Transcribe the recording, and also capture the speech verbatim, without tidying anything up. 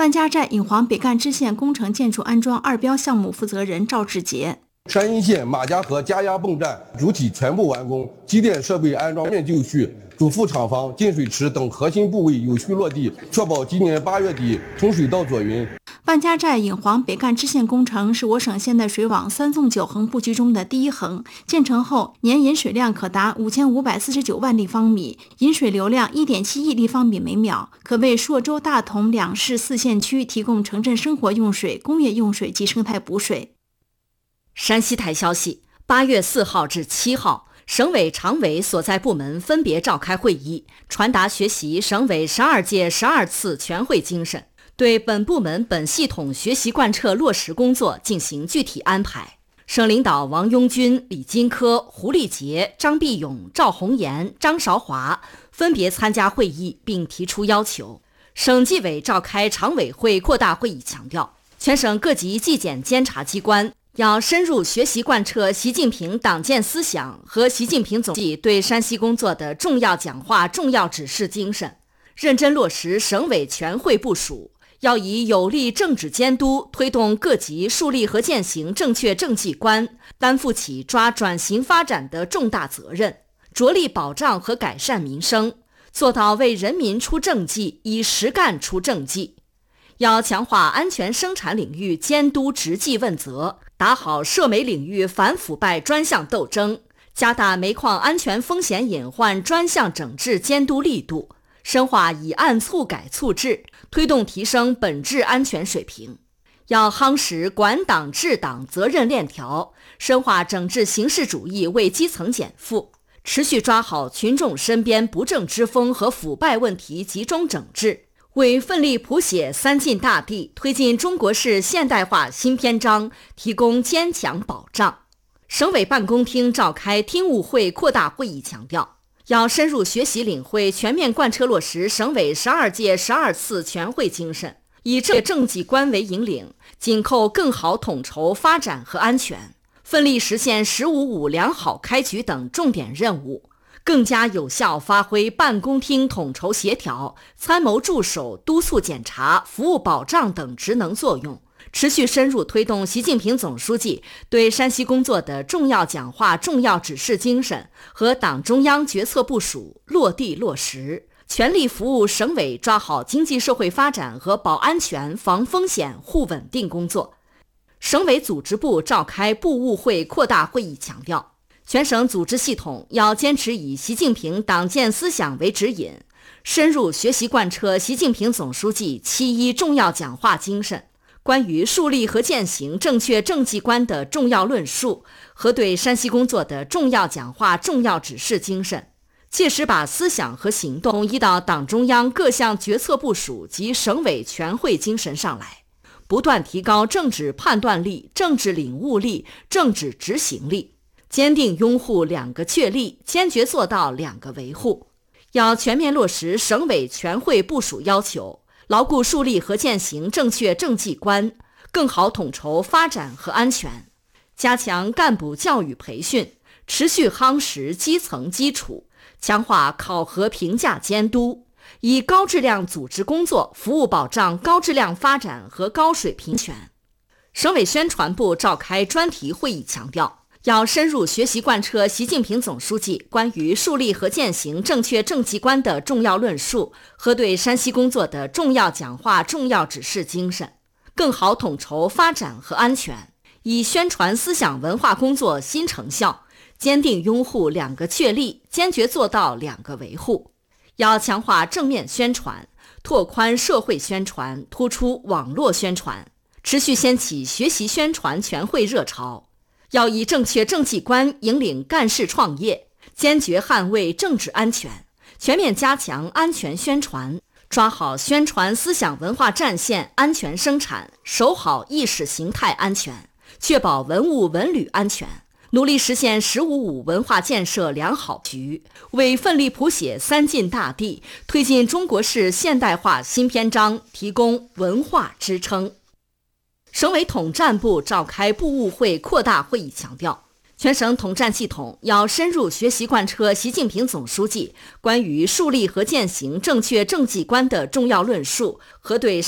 范家寨颍黄北干支线工程建筑安装二标项目负责人赵志杰。 山阴县马家河加压泵站主体全部完工，机电设备安装全面就绪，主副厂房、进水池等核心部位有序落地，确保今年八月底通水到左云。 范家寨颍黄北干支线工程是我省现代水网三纵九横布局中的第一横，建成后年引水量可达五千五百四十九万立方米，引水流量 一点七亿立方米每秒，可为朔州、大同两市四县区提供城镇生活用水、工业用水及生态补水。 山西台消息，八月四号至七号，省委常委所在部门分别召开会议，传达学习省委十二届十二次全会精神，对本部门本系统学习贯彻落实工作进行具体安排。省领导王拥军、李金科、胡立杰、张必勇、赵红岩、张韶华分别参加会议并提出要求。省纪委召开常委会扩大会议强调，全省各级纪检监察机关要深入学习贯彻习近平党建思想和习近平总书记对山西工作的重要讲话、重要指示精神，认真落实省委全会部署，要以有力政治监督推动各级树立和践行正确政绩观，担负起抓转型发展的重大责任，着力保障和改善民生，做到为人民出政绩，以实干出政绩。要强化安全生产领域监督执纪问责，打好涉煤领域反腐败专项斗争，加大煤矿安全风险隐患专项整治监督力度，深化以案促改促治，推动提升本质安全水平。要夯实管党治党责任链条，深化整治形式主义为基层减负，持续抓好群众身边不正之风和腐败问题集中整治，为奋力谱写三晋大地、推进中国式现代化新篇章提供坚强保障。省委办公厅召开听务会扩大会议强调，要深入学习领会全面贯彻落实省委十二届十二次全会精神，以这政绩观为引领，紧扣更好统筹发展和安全，奋力实现十五五良好开局等重点任务，更加有效发挥办公厅统筹协调、参谋驻守、督促检查、服务保障等职能作用，持续深入推动习近平总书记对山西工作的重要讲话、重要指示精神和党中央决策部署落地落实，全力服务省委抓好经济社会发展和保安全、防风险、护稳定工作。省委组织部召开部务会扩大会议强调，全省组织系统要坚持以习近平党建思想为指引，深入学习贯彻习近平总书记七一重要讲话精神，关于树立和践行正确政绩观的重要论述和对山西工作的重要讲话、重要指示精神，切实把思想和行动统一到党中央各项决策部署及省委全会精神上来，不断提高政治判断力、政治领悟力、政治执行力，坚定拥护两个确立，坚决做到两个维护。要全面落实省委全会部署要求，牢固树立和践行正确政绩观，更好统筹发展和安全，加强干部教育培训，持续夯实基层基础，强化考核评价监督，以高质量组织工作服务保障高质量发展和高水平权。省委宣传部召开专题会议强调，要深入学习贯彻习近平总书记关于树立和践行正确政绩观的重要论述和对山西工作的重要讲话、重要指示精神，更好统筹发展和安全，以宣传思想文化工作新成效，坚定拥护两个确立，坚决做到两个维护。要强化正面宣传，拓宽社会宣传，突出网络宣传，持续掀起学习宣传全会热潮。要以正确政绩观引领干事创业，坚决捍卫政治安全，全面加强安全宣传，抓好宣传思想文化战线安全生产，守好意识形态安全，确保文物文旅安全，努力实现十五五文化建设良好局，为奋力谱写三晋大地、推进中国式现代化新篇章提供文化支撑。省委统战部召开部务会扩大会议强调，全省统战系统要深入学习贯彻习近平总书记关于树立和践行正确政绩观的重要论述和对